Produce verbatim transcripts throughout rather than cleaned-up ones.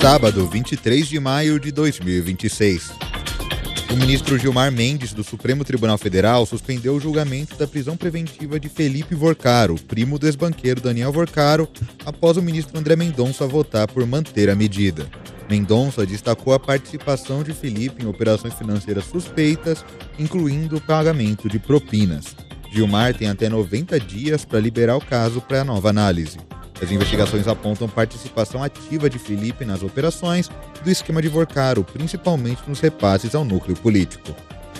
Sábado, vinte e três de maio de dois mil e vinte e seis. O ministro Gilmar Mendes, do Supremo Tribunal Federal, suspendeu o julgamento da prisão preventiva de Felipe Vorcaro, primo do ex-banqueiro Daniel Vorcaro, após o ministro André Mendonça votar por manter a medida. Mendonça destacou a participação de Felipe em operações financeiras suspeitas, incluindo o pagamento de propinas. Gilmar tem até noventa dias para liberar o caso para a nova análise. As investigações apontam participação ativa de Felipe nas operações do esquema de Vorcaro, principalmente nos repasses ao núcleo político.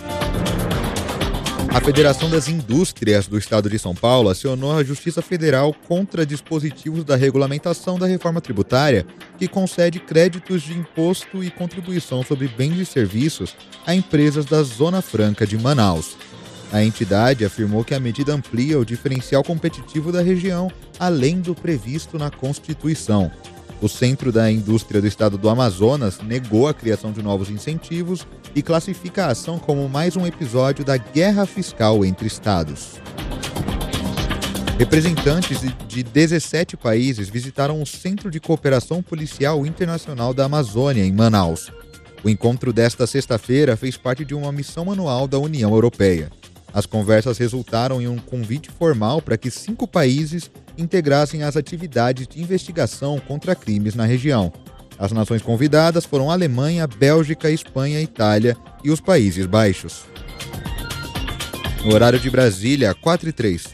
A Federação das Indústrias do Estado de São Paulo acionou a Justiça Federal contra dispositivos da regulamentação da reforma tributária que concede créditos de imposto e contribuição sobre bens e serviços a empresas da Zona Franca de Manaus. A entidade afirmou que a medida amplia o diferencial competitivo da região, além do previsto na Constituição. O Centro da Indústria do Estado do Amazonas negou a criação de novos incentivos e classifica a ação como mais um episódio da guerra fiscal entre estados. Representantes de dezessete países visitaram o Centro de Cooperação Policial Internacional da Amazônia, em Manaus. O encontro desta sexta-feira fez parte de uma missão anual da União Europeia. As conversas resultaram em um convite formal para que cinco países integrassem as atividades de investigação contra crimes na região. As nações convidadas foram Alemanha, Bélgica, Espanha, Itália e os Países Baixos. No horário de Brasília, quatro e três.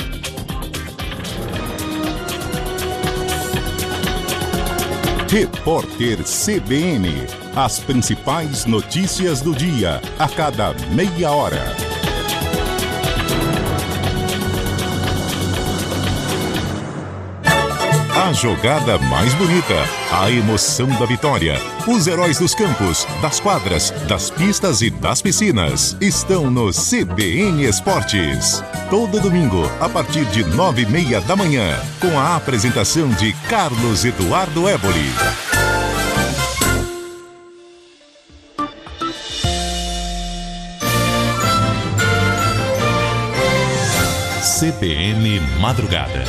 Repórter C B N. As principais notícias do dia, a cada meia hora. A jogada mais bonita, a emoção da vitória, os heróis dos campos, das quadras, das pistas e das piscinas estão no C B N Esportes. Todo domingo, a partir de nove e meia da manhã, com a apresentação de Carlos Eduardo Éboli. C B N Madrugada.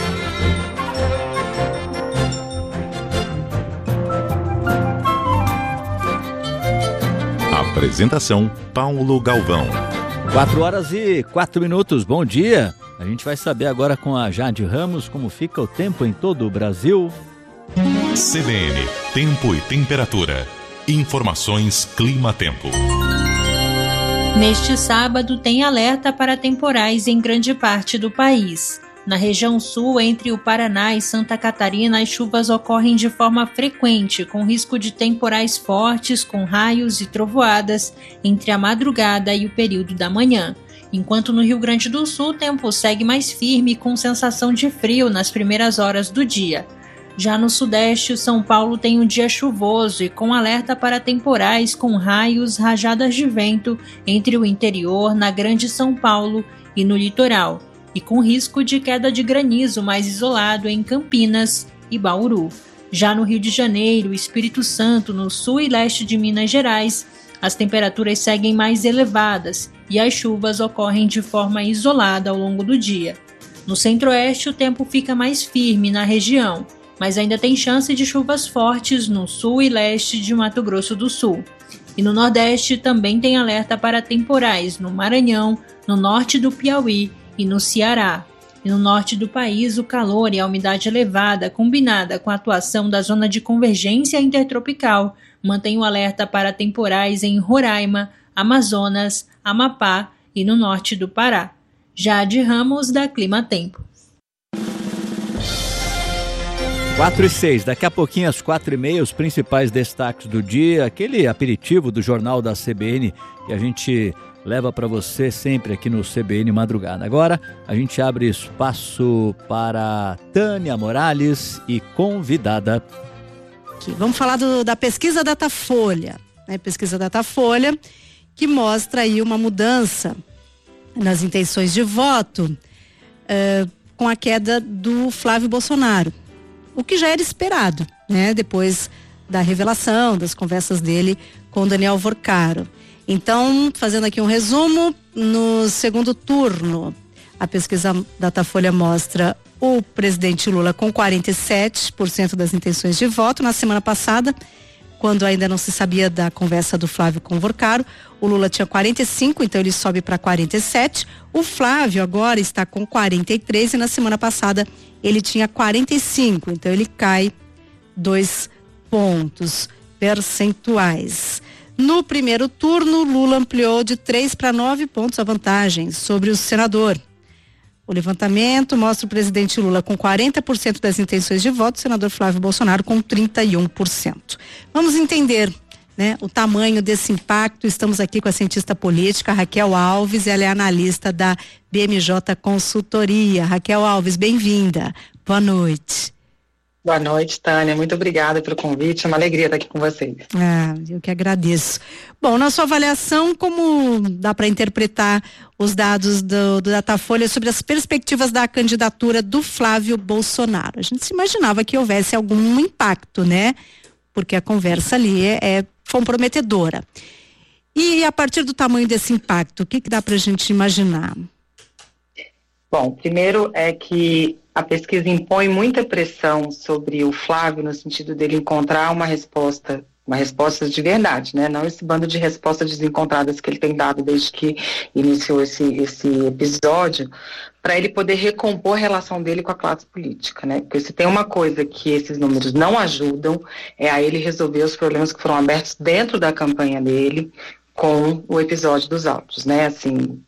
Apresentação Paulo Galvão. Quatro horas e quatro minutos, bom dia. A gente vai saber agora com a Jade Ramos como fica o tempo em todo o Brasil. C B N, tempo e temperatura. Informações Clima-Tempo. Neste sábado tem alerta para temporais em grande parte do país. Na região sul, entre o Paraná e Santa Catarina, as chuvas ocorrem de forma frequente, com risco de temporais fortes, com raios e trovoadas, entre a madrugada e o período da manhã. Enquanto no Rio Grande do Sul, o tempo segue mais firme, com sensação de frio nas primeiras horas do dia. Já no Sudeste, São Paulo tem um dia chuvoso e com alerta para temporais com raios, rajadas de vento entre o interior, na Grande São Paulo e no litoral, e com risco de queda de granizo mais isolado em Campinas e Bauru. Já no Rio de Janeiro, Espírito Santo, no sul e leste de Minas Gerais, as temperaturas seguem mais elevadas e as chuvas ocorrem de forma isolada ao longo do dia. No centro-oeste, o tempo fica mais firme na região, mas ainda tem chance de chuvas fortes no sul e leste de Mato Grosso do Sul. E no Nordeste também tem alerta para temporais no Maranhão, no norte do Piauí e no Ceará. E no norte do país, o calor e a umidade elevada, combinada com a atuação da zona de convergência intertropical, mantém o alerta para temporais em Roraima, Amazonas, Amapá e no norte do Pará. Jade Ramos, da Clima Tempo. quatro e seis, daqui a pouquinho às quatro e meia, os principais destaques do dia, aquele aperitivo do Jornal da C B N que a gente leva para você sempre aqui no C B N Madrugada. Agora a gente abre espaço para Tânia Morales e convidada. Aqui, vamos falar do, da pesquisa Datafolha, né? Pesquisa Datafolha que mostra aí uma mudança nas intenções de voto uh, com a queda do Flávio Bolsonaro. O que já era esperado, né? Depois da revelação, das conversas dele com Daniel Vorcaro. Então, fazendo aqui um resumo, no segundo turno, a pesquisa Datafolha mostra o presidente Lula com quarenta e sete por cento das intenções de voto. Na semana passada, quando ainda não se sabia da conversa do Flávio com o Vorcaro, o Lula tinha quarenta e cinco, então ele sobe para quarenta e sete. O Flávio agora está com quarenta e três e na semana passada ele tinha quarenta e cinco, então ele cai dois pontos percentuais. No primeiro turno, Lula ampliou de três para nove pontos a vantagem sobre o senador. O levantamento mostra o presidente Lula com quarenta por cento das intenções de voto, o senador Flávio Bolsonaro com trinta e um por cento. Vamos entender, né, o tamanho desse impacto. Estamos aqui com a cientista política Raquel Alves, ela é analista da B M J Consultoria. Raquel Alves, bem-vinda. Boa noite. Boa noite, Tânia. Muito obrigada pelo convite. É uma alegria estar aqui com vocês. Ah, eu que agradeço. Bom, na sua avaliação, como dá para interpretar os dados do, do Datafolha sobre as perspectivas da candidatura do Flávio Bolsonaro? A gente se imaginava que houvesse algum impacto, né? Porque a conversa ali é, é comprometedora. E a partir do tamanho desse impacto, o que, que dá para a gente imaginar? Bom, primeiro é que a pesquisa impõe muita pressão sobre o Flávio no sentido dele encontrar uma resposta, uma resposta de verdade, né? Não esse bando de respostas desencontradas que ele tem dado desde que iniciou esse, esse episódio, para ele poder recompor a relação dele com a classe política, né? Porque se tem uma coisa que esses números não ajudam, é a ele resolver os problemas que foram abertos dentro da campanha dele com o episódio dos autos, né? Assim,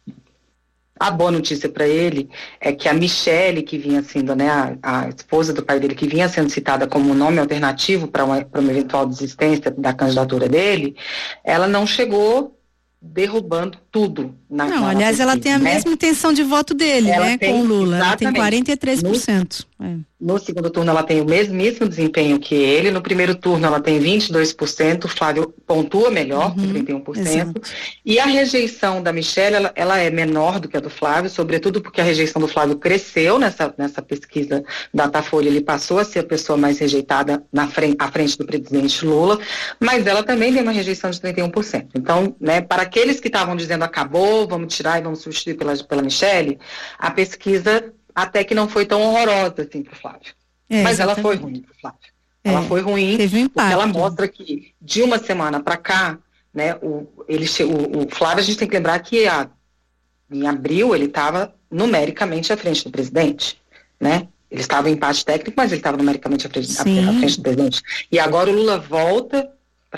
a boa notícia para ele é que a Michele, que vinha sendo, né, a, a esposa do pai dele, que vinha sendo citada como nome alternativo para uma, para uma eventual desistência da candidatura dele, ela não chegou derrubando tudo. Na, não, na aliás, pesquisa, ela tem a né? mesma intenção de voto dele, ela né, tem, com o Lula. Ela tem quarenta e três por cento. No, é. no segundo turno, ela tem o mesmíssimo desempenho que ele. No primeiro turno, ela tem vinte e dois por cento. O Flávio pontua melhor, com uhum, trinta e um por cento. Exato. E a rejeição da Michele, ela, ela é menor do que a do Flávio, sobretudo porque a rejeição do Flávio cresceu nessa, nessa pesquisa da Datafolha. Ele passou a ser a pessoa mais rejeitada na frente, à frente do presidente Lula, mas ela também tem uma rejeição de trinta e um por cento. Então, né, para aqueles que estavam dizendo acabou, vamos tirar e vamos substituir pela, pela Michele, a pesquisa até que não foi tão horrorosa assim para o Flávio. É, mas exatamente. Ela foi ruim para o Flávio. É, ela foi ruim um porque ela mostra que de uma semana para cá, né, o, ele, o, o Flávio, a gente tem que lembrar que a, em abril ele estava numericamente à frente do presidente, né? Ele estava em empate técnico, mas ele estava numericamente à frente, à, à frente do presidente. E agora o Lula volta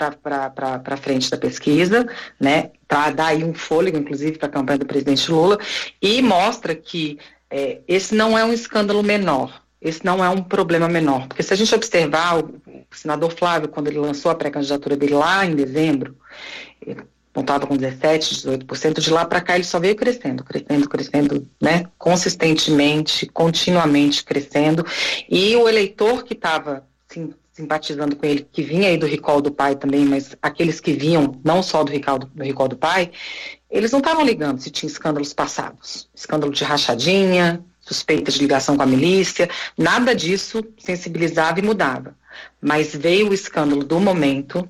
para frente da pesquisa, né, para dar aí um fôlego, inclusive, para a campanha do presidente Lula, e mostra que é, esse não é um escândalo menor, esse não é um problema menor, porque se a gente observar o, o senador Flávio, quando ele lançou a pré-candidatura dele lá em dezembro, ele contava com dezessete, dezoito por cento, de lá para cá ele só veio crescendo, crescendo, crescendo, né, consistentemente, continuamente crescendo, e o eleitor que estava, sim, simpatizando com ele, que vinha aí do recall do pai também, mas aqueles que vinham não só do recall do, do, recall do pai, eles não estavam ligando se tinha escândalos passados, escândalo de rachadinha, suspeita de ligação com a milícia, nada disso sensibilizava e mudava, mas veio o escândalo do momento,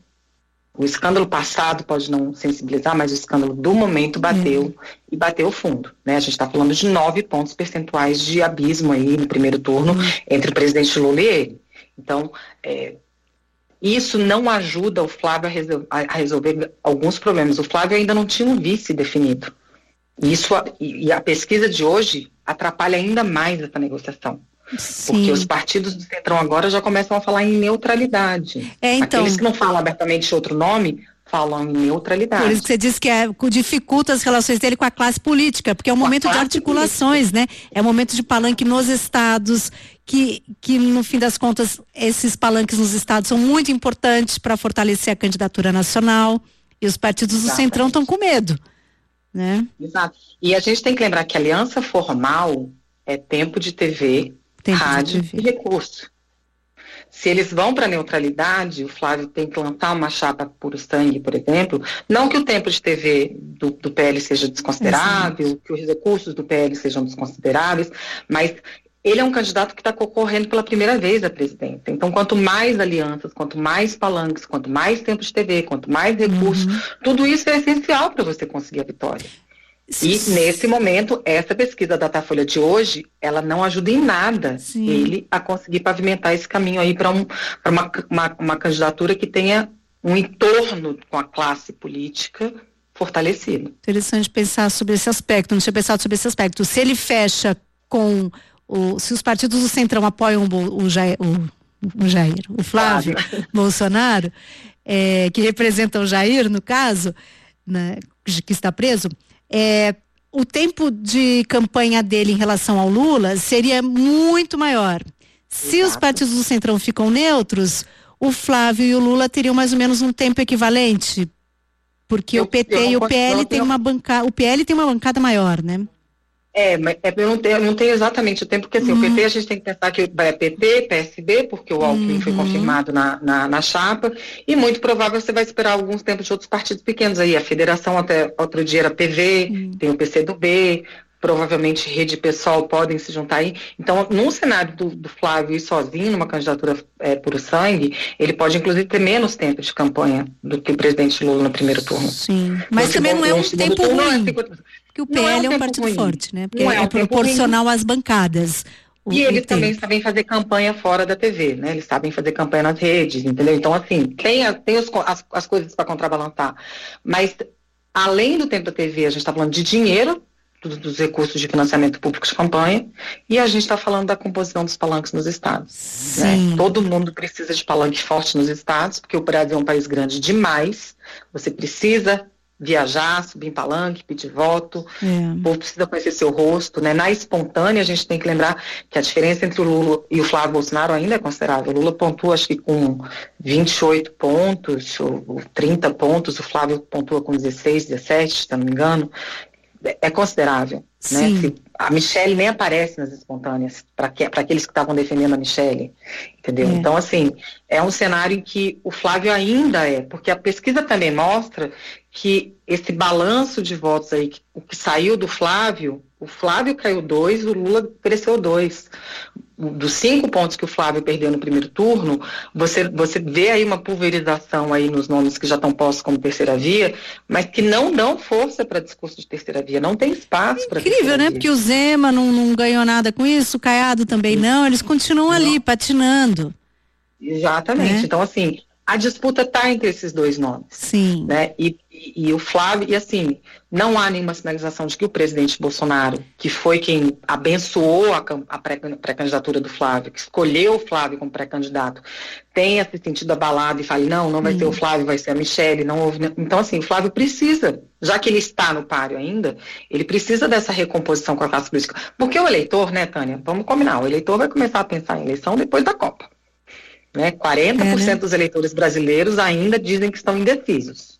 o escândalo passado pode não sensibilizar, mas o escândalo do momento bateu uhum. e bateu fundo, né? A gente está falando de nove pontos percentuais de abismo aí no primeiro turno uhum. entre o presidente Lula e ele. Então, é, isso não ajuda o Flávio a, resol- a resolver alguns problemas. O Flávio ainda não tinha um vice definido. Isso, e, e a pesquisa de hoje atrapalha ainda mais essa negociação. Sim. Porque os partidos do Centrão agora já começam a falar em neutralidade. É, então, aqueles que não falam abertamente outro nome, falam em neutralidade. Por isso que você diz que é, dificulta as relações dele com a classe política, porque é um com momento de articulações, política. né? É um momento de palanque nos estados, que, que no fim das contas, esses palanques nos estados são muito importantes para fortalecer a candidatura nacional, e os partidos Exatamente. do Centrão estão com medo, né? Exato. E a gente tem que lembrar que a aliança formal é tempo de T V, tempo rádio de T V. e recurso. Se eles vão para a neutralidade, o Flávio tem que lançar uma chapa puro sangue, por exemplo, não que o tempo de T V do, do P L seja desconsiderável, Exato. que os recursos do P L sejam desconsideráveis, mas ele é um candidato que está concorrendo pela primeira vez à presidência. Então, quanto mais alianças, quanto mais palanques, quanto mais tempo de T V, quanto mais recursos, uhum. tudo isso é essencial para você conseguir a vitória. E nesse momento, essa pesquisa da Datafolha de hoje, ela não ajuda em nada Sim. ele a conseguir pavimentar esse caminho aí para um, uma, uma, uma candidatura que tenha um entorno com a classe política fortalecido. Interessante pensar sobre esse aspecto, não tinha pensado sobre esse aspecto. Se ele fecha com, o, se os partidos do Centrão apoiam o, o, Jair, o, o Jair, o Flávio claro. Bolsonaro, é, que representa o Jair, no caso, né, que está preso, É, o tempo de campanha dele em relação ao Lula seria muito maior. Se Exato. Os partidos do Centrão ficam neutros, o Flávio e o Lula teriam mais ou menos um tempo equivalente, porque eu, o P T e o P L tem uma bancada, o P L tem uma bancada maior, né? É, mas eu não tenho, eu não tenho exatamente o tempo, porque assim, uhum. o P T a gente tem que pensar que é P T, P S B, porque o Alckmin uhum. foi confirmado na, na, na chapa, e muito provável você vai esperar alguns tempos de outros partidos pequenos aí, a Federação até outro dia era P V, uhum. tem o P C do B, provavelmente Rede Pessoal podem se juntar aí. Então, num cenário do, do Flávio ir sozinho, numa candidatura é, puro sangue, ele pode inclusive ter menos tempo de campanha do que o presidente Lula no primeiro turno. Sim, mas no também segundo, não é um tempo ruim. É, porque o P L é, um é um partido ruim. Forte, né? Porque não é, é um proporcional às bancadas. E eles também sabem fazer campanha fora da T V, né? Eles sabem fazer campanha nas redes, entendeu? Então, assim, tem, a, tem os, as, as coisas para contrabalançar. Mas, além do tempo da T V, a gente está falando de dinheiro, do, dos recursos de financiamento público de campanha, e a gente está falando da composição dos palanques nos estados. Né? Todo mundo precisa de palanque forte nos estados, porque o Brasil é um país grande demais. Você precisa viajar, subir em palanque, pedir voto, é. O povo precisa conhecer seu rosto, né? Na espontânea, a gente tem que lembrar que a diferença entre o Lula e o Flávio Bolsonaro ainda é considerável. O Lula pontua, acho que com vinte e oito pontos, ou trinta pontos, o Flávio pontua com dezesseis, dezessete, se não me engano. É considerável, né? Se, a Michelle nem aparece nas espontâneas, para que, aqueles que estavam defendendo a Michelle, entendeu? É. Então, assim, é um cenário em que o Flávio ainda é, porque a pesquisa também mostra que esse balanço de votos aí, que, o que saiu do Flávio, o Flávio caiu dois, o Lula cresceu dois. Dos cinco pontos que o Flávio perdeu no primeiro turno, você, você vê aí uma pulverização aí nos nomes que já estão postos como terceira via, mas que não dão força para discurso de terceira via, não tem espaço para incrível, né? Via. Porque o Zema não, não ganhou nada com isso, o Caiado também não, eles continuam não. ali, patinando. Exatamente, é. Então assim, a disputa está entre esses dois nomes. Sim. Né? E, e, e o Flávio, e assim, não há nenhuma sinalização de que o presidente Bolsonaro, que foi quem abençoou a, a pré-candidatura do Flávio, que escolheu o Flávio como pré-candidato, tenha se sentido abalado e fale, não, não vai hum. ser o Flávio, vai ser a Michelle, não houve... Então, assim, o Flávio precisa, já que ele está no páreo ainda, ele precisa dessa recomposição com a classe política. Porque o eleitor, né, Tânia, vamos combinar, o eleitor vai começar a pensar em eleição depois da Copa. Né? quarenta por cento é, né? dos eleitores brasileiros ainda dizem que estão indecisos.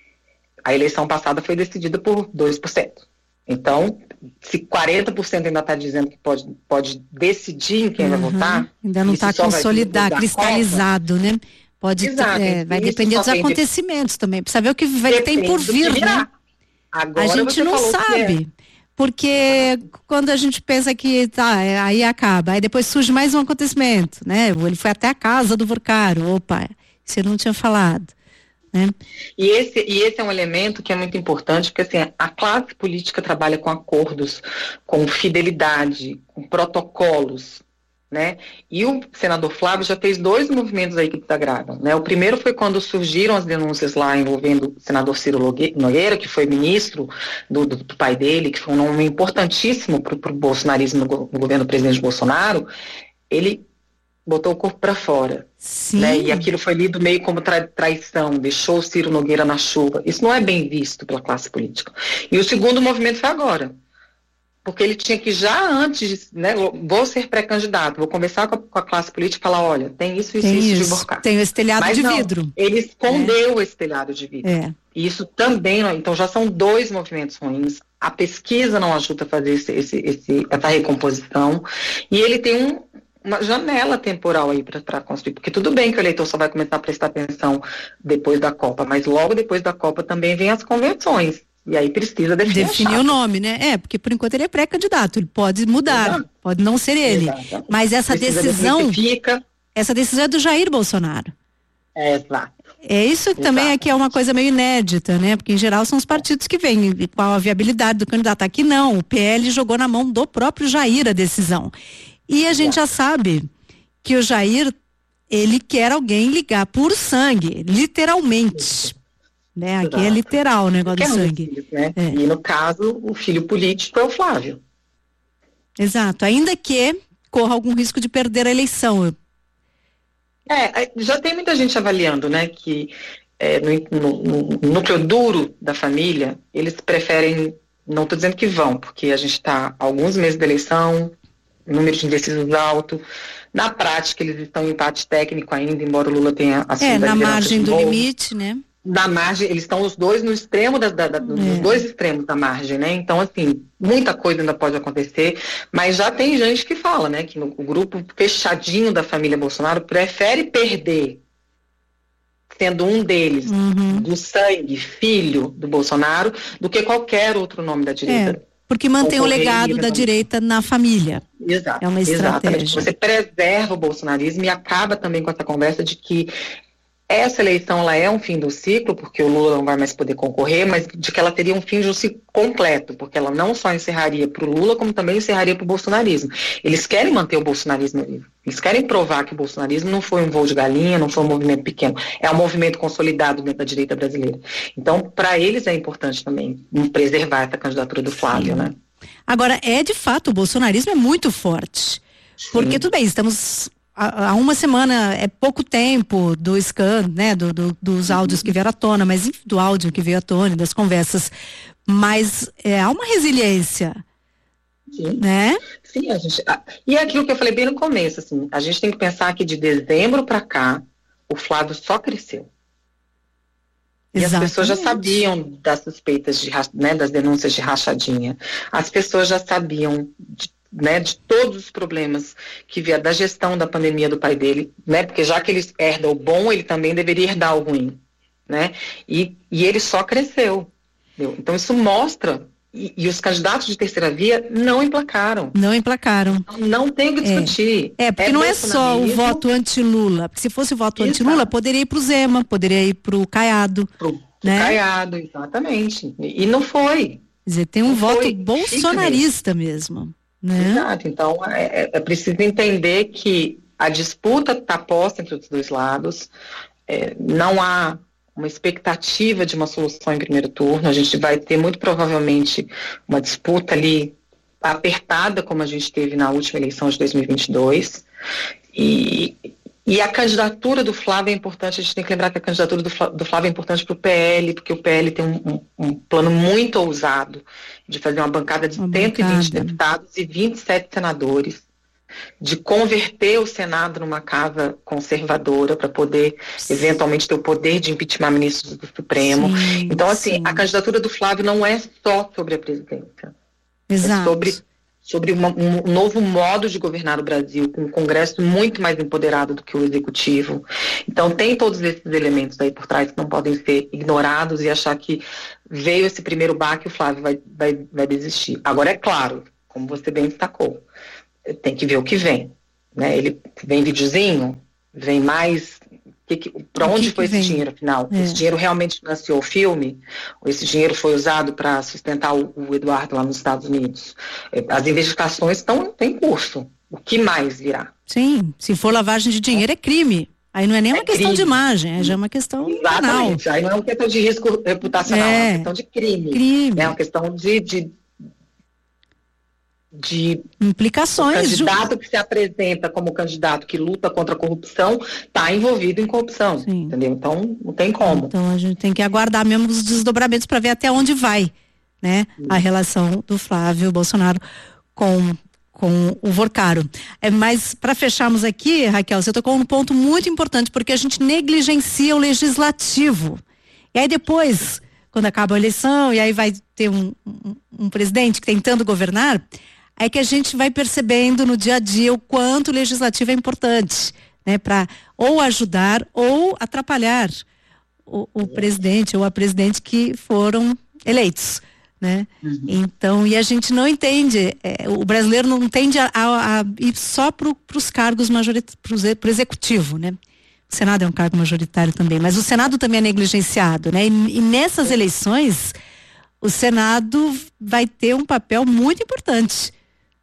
A eleição passada foi decidida por dois por cento. Então, se quarenta por cento ainda está dizendo que pode, pode decidir em quem uhum. vai votar... Ainda não está consolidado, cristalizado, né? Pode Exato, é, vai depender dos acontecimentos de... também. Precisa ver o que vai ter por vir, né? Agora a gente não sabe. Porque quando a gente pensa que tá, aí acaba, aí depois surge mais um acontecimento, né? Ele foi até a casa do Vorcaro, opa, você não tinha falado, né? E esse, e esse é um elemento que é muito importante, porque assim, a classe política trabalha com acordos, com fidelidade, com protocolos, né? E o senador Flávio já fez dois movimentos aí que desagradam, né? O primeiro foi quando surgiram as denúncias lá envolvendo o senador Ciro Nogueira, que foi ministro do, do, do pai dele, que foi um nome importantíssimo para o bolsonarismo no, no governo do presidente Bolsonaro. Ele botou o corpo para fora, né? E aquilo foi lido meio como tra traição, deixou o Ciro Nogueira na chuva. Isso não é bem visto pela classe política. E o segundo movimento foi agora. Porque ele tinha que já antes, né, vou ser pré-candidato, vou conversar com a, com a classe política e falar, olha, tem isso, isso, tem isso, isso de Vorcaro. Tem esse telhado Mas de não, vidro. Ele escondeu é. esse telhado de vidro. É. E isso também, então já são dois movimentos ruins. A pesquisa não ajuda a fazer esse, esse, esse, essa recomposição. E ele tem um, uma janela temporal aí para construir. Porque tudo bem que o eleitor só vai começar a prestar atenção depois da Copa, mas logo depois da Copa também vem as convenções. E aí precisa definir, definir o nome, né? É, porque por enquanto ele é pré-candidato, ele pode mudar, Exato. pode não ser ele. Exato. Mas essa precisa decisão, essa decisão é do Jair Bolsonaro. É, exato. É isso que também é que é uma coisa meio inédita, né? Porque em geral são os partidos que vêm qual a viabilidade do candidato. Aqui não, o P L jogou na mão do próprio Jair a decisão. E a gente já sabe que o Jair, ele quer alguém ligar por sangue, literalmente. Né? Aqui é literal o negócio do sangue. Filhos, né? É. E no caso, o filho político é o Flávio. Exato, ainda que corra algum risco de perder a eleição. É, já tem muita gente avaliando, né, que é, no, no, no núcleo duro da família, eles preferem, não estou dizendo que vão, porque a gente está alguns meses da eleição, número de indecisos alto, na prática eles estão em empate técnico ainda, embora o Lula tenha assumido É, a na margem do limite, né? Na margem, eles estão os dois no extremo, da, da, da, é. nos dois extremos da margem, né? Então, assim, muita coisa ainda pode acontecer, mas já tem gente que fala, né, que no, o grupo fechadinho da família Bolsonaro prefere perder, sendo um deles, uhum. do sangue, filho do Bolsonaro, do que qualquer outro nome da direita. É, porque mantém o legado da direita na família. Exato, é uma estratégia. Exatamente. Você preserva o bolsonarismo e acaba também com essa conversa de que essa eleição ela é um fim do ciclo, porque o Lula não vai mais poder concorrer, mas de que ela teria um fim de um ciclo completo, porque ela não só encerraria para o Lula, como também encerraria para o bolsonarismo. Eles querem manter o bolsonarismo vivo. Eles querem provar que o bolsonarismo não foi um voo de galinha, não foi um movimento pequeno, é um movimento consolidado dentro da direita brasileira. Então, para eles é importante também preservar essa candidatura do Flávio, Sim. né? Agora, é de fato, o bolsonarismo é muito forte. Sim. Porque, tudo bem, estamos... Há uma semana, é pouco tempo do scan, né, do, do, dos áudios que vieram à tona, mas do áudio que veio à tona, das conversas, mas é, há uma resiliência, Sim. né? Sim, a gente, e é aquilo que eu falei bem no começo, assim, a gente tem que pensar que de dezembro para cá, o Flávio só cresceu. E Exatamente. As pessoas já sabiam das suspeitas, de, né, das denúncias de rachadinha, as pessoas já sabiam de Né, de todos os problemas que vieram da gestão da pandemia do pai dele, né, porque já que ele herda o bom, ele também deveria herdar o ruim, né, e, e ele só cresceu, entendeu? Então isso mostra, e, e os candidatos de terceira via não emplacaram. Não emplacaram. Não, não tem o que discutir. É, é porque é não é só o voto anti-Lula, porque se fosse o voto anti-Lula, poderia ir pro Zema, poderia ir pro Caiado. Pro, pro né? Caiado, exatamente, e, e não foi. Quer dizer, tem um não voto foi. bolsonarista mesmo. Né? Exato, então é, é preciso entender que a disputa está posta entre os dois lados, é, não há uma expectativa de uma solução em primeiro turno, a gente vai ter muito provavelmente uma disputa ali apertada, como a gente teve na última eleição de dois mil e vinte e dois, e, e a candidatura do Flávio é importante, a gente tem que lembrar que a candidatura do Flávio, do Flávio é importante para o P L, porque o P L tem um, um, um plano muito ousado de fazer uma bancada de uma cento e vinte bancada. deputados e vinte e sete senadores, de converter o Senado numa casa conservadora para poder, sim. eventualmente, ter o poder de impeachment ministros do Supremo. Sim, então, assim, sim. a candidatura do Flávio não é só sobre a presidência. Exato. É sobre, sobre uma, um novo modo de governar o Brasil, com um Congresso muito mais empoderado do que o Executivo. Então, tem todos esses elementos aí por trás que não podem ser ignorados e achar que veio esse primeiro baque e o Flávio vai, vai, vai desistir. Agora, é claro, como você bem destacou, tem que ver o que vem, né? Ele vem videozinho, vem mais... Que que, para onde que foi que esse dinheiro, afinal? É. Esse dinheiro realmente financiou o filme? Ou esse dinheiro foi usado para sustentar o, o Eduardo lá nos Estados Unidos? As investigações estão em curso. O que mais virá? Sim, se for lavagem de dinheiro é crime. Aí não é nem uma é questão crime. de imagem, é já uma questão Exatamente. Penal. Aí não é uma questão de risco reputacional, é, é uma questão de crime. crime. É uma questão de... de de implicações. O candidato que se apresenta como candidato que luta contra a corrupção está envolvido em corrupção, Sim. entendeu? Então não tem como. Então a gente tem que aguardar mesmo os desdobramentos para ver até onde vai, né, Sim. a relação do Flávio Bolsonaro com com o Vorcaro. É, mas para fecharmos aqui, Raquel, você tocou um ponto muito importante, porque a gente negligencia o legislativo. E aí depois, quando acaba a eleição e aí vai ter um, um, um presidente tentando governar, é que a gente vai percebendo no dia a dia o quanto o legislativo é importante, né, para ou ajudar ou atrapalhar o, o presidente ou a presidente que foram eleitos, né? Uhum. Então, e a gente não entende, é, o brasileiro não tende a, a, a ir só para os cargos majoritários, para o executivo, né? O Senado é um cargo majoritário também, mas o Senado também é negligenciado, né? E, e nessas eleições, o Senado vai ter um papel muito importante,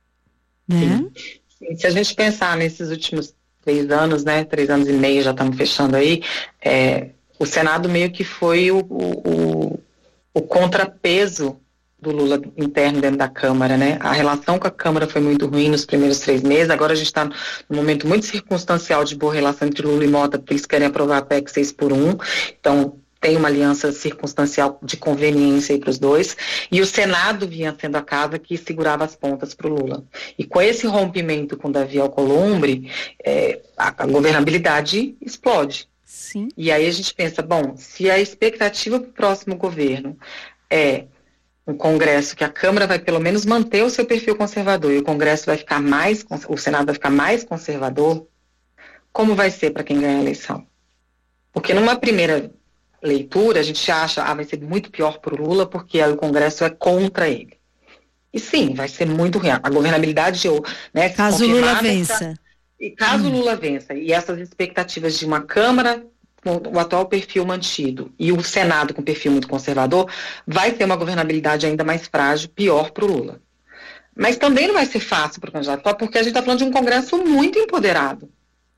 né? Sim. Sim. Se a gente pensar nesses últimos três anos, né? Três anos e meio, já estamos fechando aí, é, o Senado meio que foi o, o, o contrapeso do Lula interno dentro da Câmara, né? A relação com a Câmara foi muito ruim nos primeiros três meses, agora a gente está num momento muito circunstancial de boa relação entre Lula e Mota, porque eles querem aprovar a P E C seis por um, então tem uma aliança circunstancial de conveniência aí para os dois, e o Senado vinha sendo a casa que segurava as pontas para o Lula. E com esse rompimento com Davi Alcolumbre, é, a, a governabilidade explode. Sim. E aí a gente pensa, bom, se a expectativa para o próximo governo é um Congresso que a Câmara vai pelo menos manter o seu perfil conservador e o Congresso vai ficar mais, o Senado vai ficar mais conservador, como vai ser para quem ganhar a eleição? Porque numa primeira leitura a gente acha, ah, vai ser muito pior para o Lula porque aí o Congresso é contra ele. E sim, vai ser muito ruim. A governabilidade, né, caso o Lula vença. E caso o hum. Lula vença, e essas expectativas de uma Câmara com o atual perfil mantido e o Senado com perfil muito conservador, vai ter uma governabilidade ainda mais frágil, pior para o Lula. Mas também não vai ser fácil para o candidato, porque a gente está falando de um Congresso muito empoderado.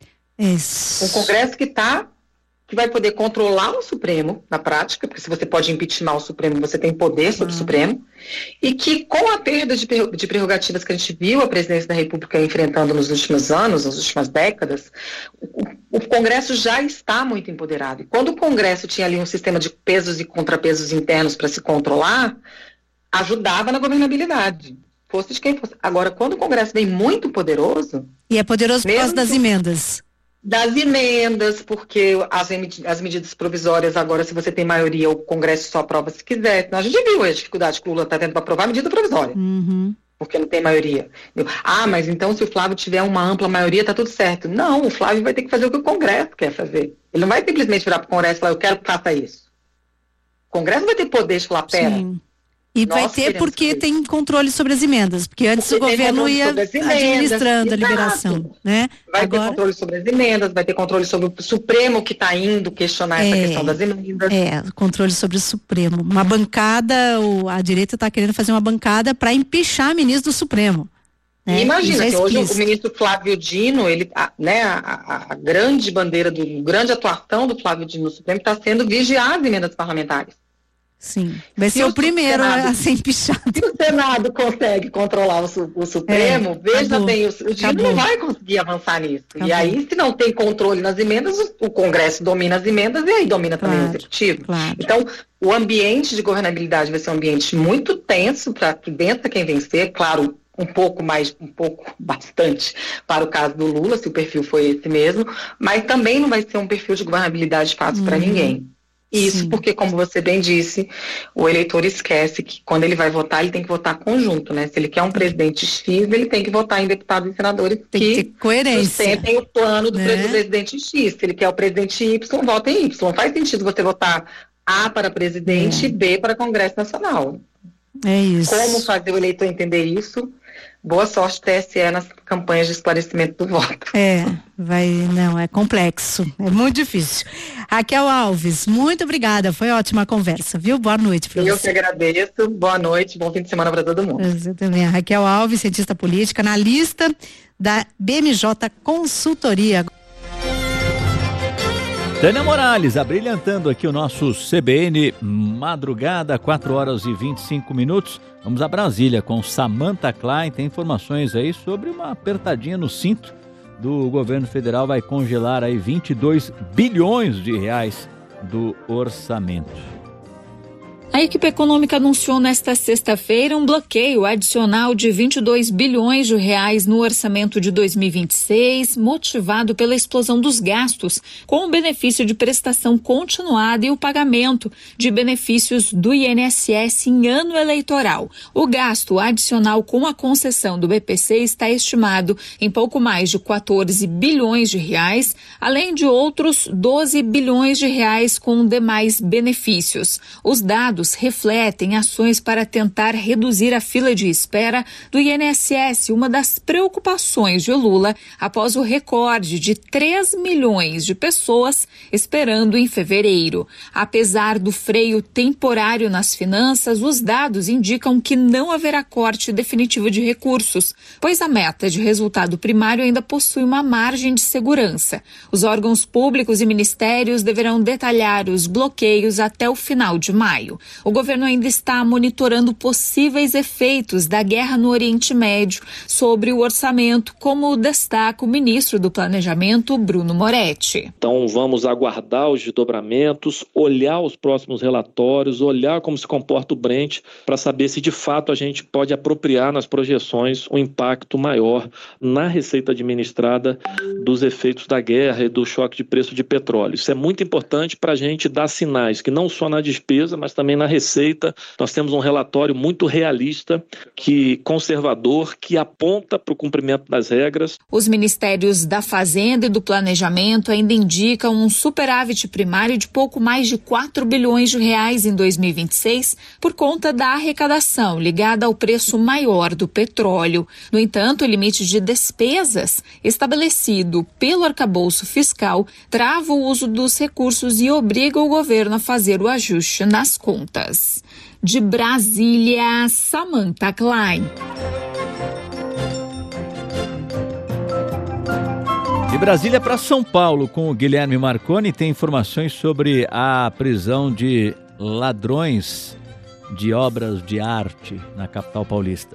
Isso. Um Congresso que está, que vai poder controlar o Supremo, na prática, porque se você pode impeachment o Supremo, você tem poder sobre hum. o Supremo, e que com a perda de, de prerrogativas que a gente viu a presidência da República enfrentando nos últimos anos, nas últimas décadas, o, o Congresso já está muito empoderado. E quando o Congresso tinha ali um sistema de pesos e contrapesos internos para se controlar, ajudava na governabilidade, fosse de quem fosse. Agora, quando o Congresso vem muito poderoso... E é poderoso por causa das emendas. Das emendas, porque as, as medidas provisórias, agora, se você tem maioria, o Congresso só aprova se quiser. Então, a gente viu a dificuldade que o Lula está tendo para aprovar a medida provisória, uhum. porque não tem maioria. Ah, mas então se o Flávio tiver uma ampla maioria, está tudo certo. Não, o Flávio vai ter que fazer o que o Congresso quer fazer. Ele não vai simplesmente virar para o Congresso e falar, eu quero que faça isso. O Congresso vai ter poder de falar, pera... Sim. E vai ter porque tem controle sobre as emendas, porque antes porque o governo ia administrando a liberação, né? Vai Agora... ter controle sobre as emendas, vai ter controle sobre o Supremo que está indo questionar é, essa questão das emendas. É, controle sobre o Supremo. Uma bancada, o, a direita está querendo fazer uma bancada para empichar ministro do Supremo. Né? Imagina que hoje o ministro Flávio Dino, ele, a, né, a, a, a grande bandeira, do, a grande atuação do Flávio Dino no Supremo está sendo vigiar as emendas parlamentares. Sim, vai ser o, o primeiro Senado, a ser empichado. Se o Senado consegue controlar o, su, o Supremo, é, veja acabou, bem, o, o Dino não vai conseguir avançar nisso. Acabou. E aí, se não tem controle nas emendas, o, o Congresso domina as emendas e aí domina claro, também o Executivo. Claro. Então, o ambiente de governabilidade vai ser um ambiente muito tenso para que dentro quem vencer, claro, um pouco mais, um pouco, bastante, para o caso do Lula, se o perfil foi esse mesmo, mas também não vai ser um perfil de governabilidade fácil hum. para ninguém. Isso Sim. porque, como você bem disse, o eleitor esquece que quando ele vai votar, ele tem que votar conjunto, né? Se ele quer um presidente X, ele tem que votar em deputados e senadores tem que, que ter coerência, sustentem o plano do, né? do presidente X. Se ele quer o presidente Y, vota em Y. Não faz sentido você votar A para presidente é. e B para Congresso Nacional. É isso. Como fazer o eleitor entender isso? Boa sorte, T S E, nas campanhas de esclarecimento do voto. É, vai, não, é complexo, é muito difícil. Raquel Alves, muito obrigada, foi ótima conversa, viu? Boa noite para você. Eu que agradeço, boa noite, bom fim de semana para todo mundo. Você também, a Raquel Alves, cientista política, analista da B M J Consultoria. Tânia Morales, abrilhantando aqui o nosso C B N Madrugada, quatro horas e vinte e cinco minutos. Vamos a Brasília com Samantha Klein. Tem informações aí sobre uma apertadinha no cinto do governo federal. Vai congelar aí vinte e dois bilhões de reais do orçamento. A equipe econômica anunciou nesta sexta-feira um bloqueio adicional de vinte e dois bilhões de reais no orçamento de dois mil e vinte e seis, motivado pela explosão dos gastos, com o benefício de prestação continuada e o pagamento de benefícios do I N S S em ano eleitoral. O gasto adicional com a concessão do B P C está estimado em pouco mais de quatorze bilhões de reais, além de outros doze bilhões de reais com demais benefícios. Os dados dados refletem ações para tentar reduzir a fila de espera do I N S S, uma das preocupações de Lula após o recorde de três milhões de pessoas esperando em fevereiro. Apesar do freio temporário nas finanças, os dados indicam que não haverá corte definitivo de recursos, pois a meta de resultado primário ainda possui uma margem de segurança. Os órgãos públicos e ministérios deverão detalhar os bloqueios até o final de maio. O governo ainda está monitorando possíveis efeitos da guerra no Oriente Médio sobre o orçamento, como destaca o ministro do Planejamento, Bruno Moretti. Então vamos aguardar os desdobramentos, olhar os próximos relatórios, olhar como se comporta o Brent para saber se de fato a gente pode apropriar nas projeções um impacto maior na receita administrada dos efeitos da guerra e do choque de preço de petróleo. Isso é muito importante para a gente dar sinais que não só na despesa, mas também na receita. Nós temos um relatório muito realista, que conservador, que aponta para o cumprimento das regras. Os ministérios da Fazenda e do Planejamento ainda indicam um superávit primário de pouco mais de quatro bilhões de reais em dois mil e vinte e seis por conta da arrecadação ligada ao preço maior do petróleo. No entanto, o limite de despesas estabelecido pelo arcabouço fiscal trava o uso dos recursos e obriga o governo a fazer o ajuste nas contas. De Brasília, Samantha Klein. De Brasília para São Paulo, com o Guilherme Marconi, tem informações sobre a prisão de ladrões de obras de arte na capital paulista.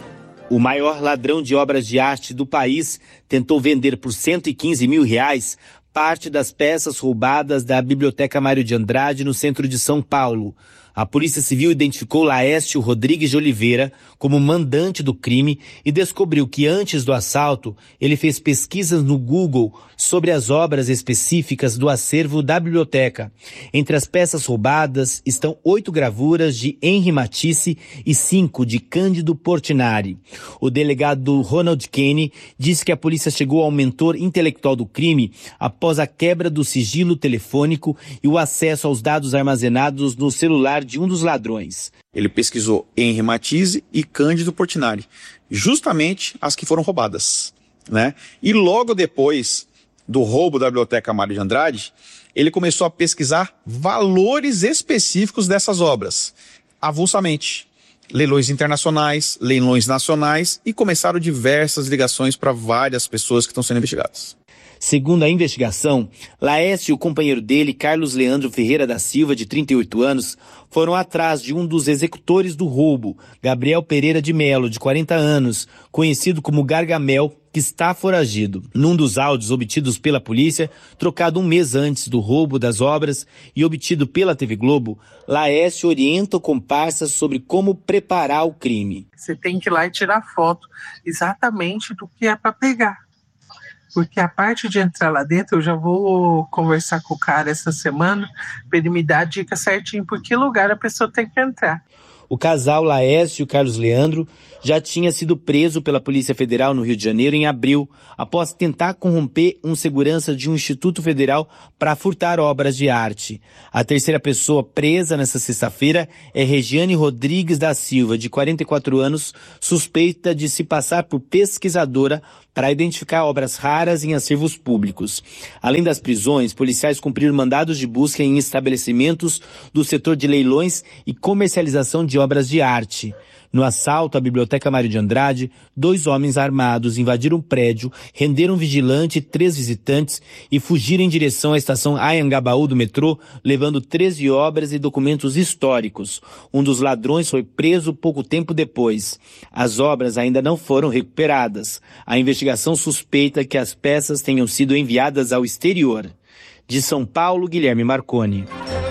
O maior ladrão de obras de arte do país tentou vender por cento e quinze mil reais parte das peças roubadas da Biblioteca Mário de Andrade, no centro de São Paulo. A Polícia Civil identificou Laércio Rodrigues de Oliveira como mandante do crime e descobriu que antes do assalto ele fez pesquisas no Google sobre as obras específicas do acervo da biblioteca. Entre as peças roubadas estão oito gravuras de Henri Matisse e cinco de Cândido Portinari. O delegado Ronald Kenny disse que a polícia chegou ao mentor intelectual do crime após a quebra do sigilo telefônico e o acesso aos dados armazenados no celular de um dos ladrões. Ele pesquisou Henri Matisse e Cândido Portinari, justamente as que foram roubadas, né? E logo depois do roubo da Biblioteca Mário de Andrade, ele começou a pesquisar valores específicos dessas obras, avulsamente. Leilões internacionais, leilões nacionais, e começaram diversas ligações para várias pessoas que estão sendo investigadas. Segundo a investigação, Laércio e o companheiro dele, Carlos Leandro Ferreira da Silva, de trinta e oito anos, foram atrás de um dos executores do roubo, Gabriel Pereira de Melo, de quarenta anos, conhecido como Gargamel, que está foragido. Num dos áudios obtidos pela polícia, trocado um mês antes do roubo das obras e obtido pela T V Globo, Laércio orienta o comparsa sobre como preparar o crime. Você tem que ir lá e tirar foto exatamente do que é para pegar. Porque a parte de entrar lá dentro, eu já vou conversar com o cara essa semana para ele me dar a dica certinho por que lugar a pessoa tem que entrar. O casal Laércio e Carlos Leandro já tinha sido preso pela Polícia Federal no Rio de Janeiro em abril, após tentar corromper um segurança de um instituto federal para furtar obras de arte. A terceira pessoa presa nesta sexta-feira é Regiane Rodrigues da Silva, de quarenta e quatro anos, suspeita de se passar por pesquisadora para identificar obras raras em acervos públicos. Além das prisões, policiais cumpriram mandados de busca em estabelecimentos do setor de leilões e comercialização de obras de arte. No assalto à Biblioteca Mário de Andrade, dois homens armados invadiram o prédio, renderam um vigilante e três visitantes e fugiram em direção à estação Anhangabaú do metrô, levando treze obras e documentos históricos. Um dos ladrões foi preso pouco tempo depois. As obras ainda não foram recuperadas. A investigação suspeita que as peças tenham sido enviadas ao exterior. De São Paulo, Guilherme Marconi.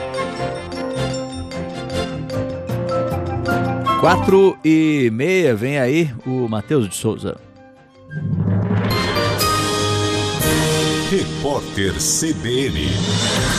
Quatro e meia, vem aí o Matheus de Souza. Repórter C B N.